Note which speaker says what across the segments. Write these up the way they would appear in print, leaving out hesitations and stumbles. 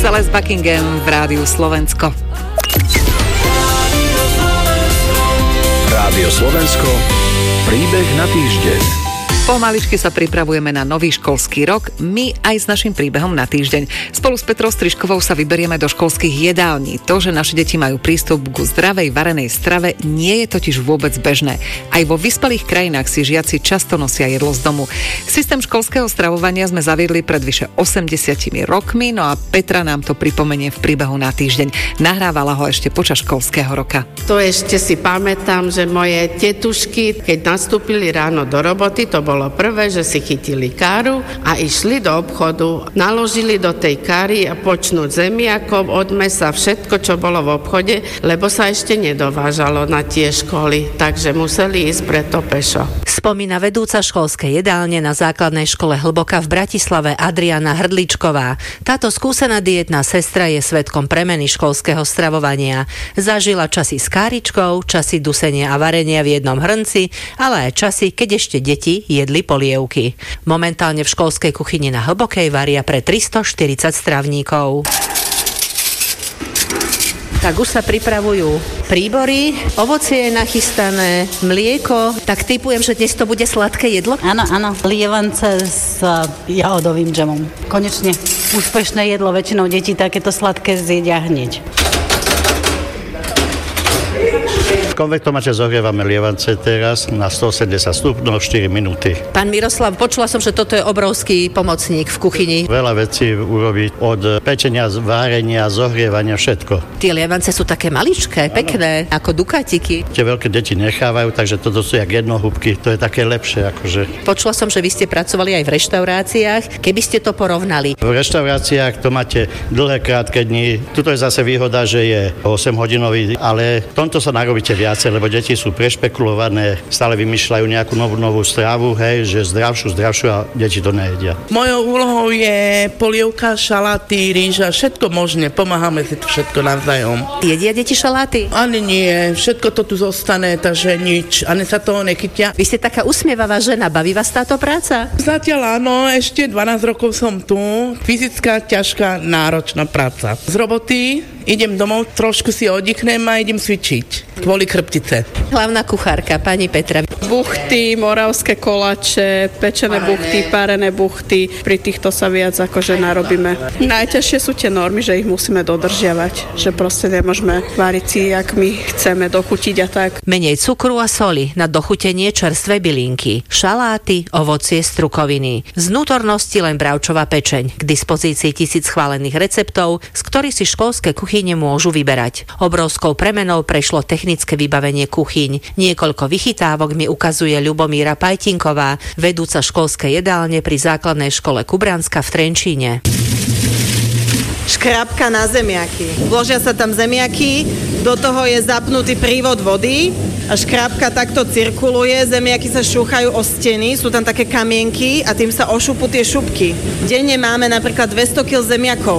Speaker 1: Celeste Buckingham v Rádiu Slovensko.
Speaker 2: Rádio Slovensko, príbeh na týždeň.
Speaker 1: Pomaličky sa pripravujeme na nový školský rok, my aj s našim príbehom na týždeň. Spolu s Petrou Strižkovou sa vyberieme do školských jedální. To, že naše deti majú prístup ku zdravej varenej strave, nie je totiž vôbec bežné. Aj vo vyspelých krajinách si žiaci často nosia jedlo z domu. Systém školského stravovania sme zaviedli pred vyše 80 rokmi, no a Petra nám to pripomenie v príbehu na týždeň. Nahrávala ho ešte počas školského roka.
Speaker 3: To ešte si pamätám, že moje tetušky, keď nastúpili ráno do roboty, to bolo prvé, že si chytili káru a išli do obchodu, naložili do tej káry a počnúť zemiakov, od mesa, všetko, čo bolo v obchode, lebo sa ešte nedovážalo na tie školy, takže museli ísť preto pešo.
Speaker 4: Spomína vedúca školskej jedálne na základnej škole Hlboka v Bratislave Adriana Hrdličková. Táto skúsená dietná sestra je svedkom premeny školského stravovania. Zažila časy s káričkou, časy dusenia a varenia v jednom hrnci, ale aj časy, keď ešte deti jedli polievky. Momentálne v školskej kuchyni na Hlbokej varia pre 340 stravníkov. Tak už sa pripravujú príbory, ovocie je nachystané, mlieko. Tak tipujem, že dnes to bude sladké jedlo?
Speaker 5: Áno, lievance s jahodovým džemom. Konečne úspešné jedlo, väčšinou detí takéto sladké zjedia hneď.
Speaker 6: V konvektomače zohrievame lievance teraz na 180 stupňov 4 minúty.
Speaker 4: Pán Miroslav, počula som, že toto je obrovský pomocník v kuchyni.
Speaker 6: Veľa vecí urobiť od pečenia, várenia, zohrievania, všetko.
Speaker 4: Tie lievance sú také maličké, pekné, ako dukátiky.
Speaker 6: Tie veľké deti nechávajú, takže toto sú jak jednohúbky, to je také lepšie. Akože.
Speaker 4: Počula som, že vy ste pracovali aj v reštauráciách. Keby ste to porovnali?
Speaker 6: V reštauráciách to máte dlhé, krátke dni. Tuto je zase výhoda, že je 8-hodinový, ale v tomto sa narobíte viacej, lebo deti sú prešpekulované, stále vymýšľajú nejakú novú stravu, hej, že zdravšiu a deti to nejedia.
Speaker 7: Mojou úlohou je polievka, šaláty, rýža, všetko možné, pomáhame si to všetko navzájom.
Speaker 4: Jedia deti šaláty?
Speaker 7: Ani nie, všetko to tu zostane, takže nič, ani sa toho nechytia.
Speaker 4: Vy ste taká usmievavá žena, baví vás táto práca?
Speaker 7: Zatiaľ áno, ešte 12 rokov som tu, fyzická, ťažká, náročná práca. Z roboty idem domov, trošku si oddychnem a idem cvičiť kvôli chrbtice.
Speaker 4: Hlavná kuchárka, pani Petra.
Speaker 8: Buchty, moravské koláče, pečené buchty, párené buchty. Pri týchto sa viac akože narobíme. Najťažšie sú tie normy, že ich musíme dodržiavať. Že proste nemôžeme váriť si, jak my chceme dochutiť a tak.
Speaker 4: Menej cukru a soli, na dochutenie čerstvé bylinky, šaláty, ovocie, strukoviny. Z vnútornosti len bravčová pečeň. K dispozícii 1000 schválených receptov, z ktorých si školské kuchyne môžu vyberať. Obrovskou premenou prešlo technické vybavenie kuchyň. Niekoľko vychytávok mi ukazuje Ľubomíra Pajtinková, vedúca školskej jedálne pri základnej škole Kubranska v Trenčíne.
Speaker 9: Škrábka na zemiaky. Vložia sa tam zemiaky, do toho je zapnutý prívod vody a škrábka takto cirkuluje, zemiaky sa šúchajú o steny, sú tam také kamienky a tým sa ošúpu tie šupky. Denne máme napríklad 200 kg zemiakov.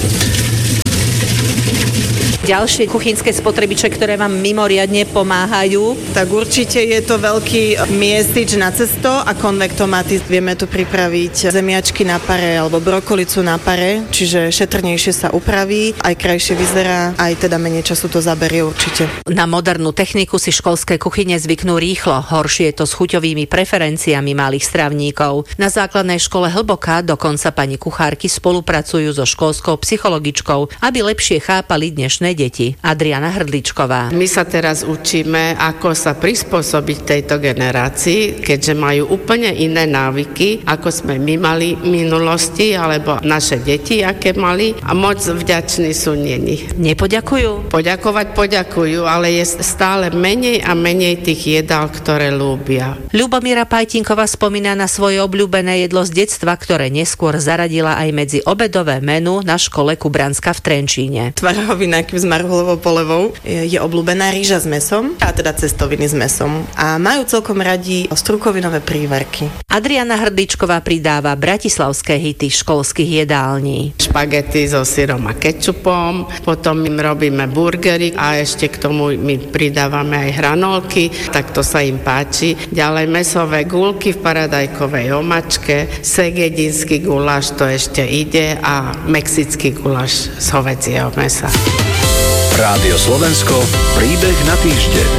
Speaker 4: Ďalšie kuchynské spotrebiče, ktoré vám mimoriadne pomáhajú?
Speaker 9: Tak určite je to veľký miestič na cesto a konvektomaty. Vieme tu pripraviť zemiačky na pare alebo brokolicu na pare, čiže šetrnejšie sa upraví, aj krajšie vyzerá, aj teda menej času to zaberie určite.
Speaker 4: Na modernú techniku si školské kuchyne zvyknú rýchlo, horšie je to s chuťovými preferenciami malých stravníkov. Na základnej škole Hlboká dokonca pani kuchárky spolupracujú so školskou psychologičkou, aby lepšie chápali dnešné deti. Adriana Hrdličková.
Speaker 3: My sa teraz učíme, ako sa prispôsobiť tejto generácii, keďže majú úplne iné návyky, ako sme my mali v minulosti, alebo naše deti, aké mali, a moc vďační sú neni.
Speaker 4: Nepoďakujú?
Speaker 3: Poďakujú, ale je stále menej a menej tých jedál, ktoré ľúbia.
Speaker 4: Ľubomíra Pajtinková spomína na svoje obľúbené jedlo z detstva, ktoré neskôr zaradila aj medzi obedové menu na škole Kubranska v Trenčíne.
Speaker 9: Tvarohovina, keby s marhulovou polevou. Je obľúbená rýža s mäsom, a teda cestoviny s mäsom. A majú celkom radi strukovinové prívarky.
Speaker 4: Adriana Hrdličková pridáva bratislavské hity školských jedální.
Speaker 3: Špagety so syrom a kečupom, potom im robíme burgery a ešte k tomu my pridávame aj hranolky, tak to sa im páči. Ďalej mäsové guľky v paradajkovej omačke, segedinský guláš to ešte ide a mexický guláš z hovädzieho mäsa.
Speaker 2: Rádio Slovensko, príbeh na týždeň.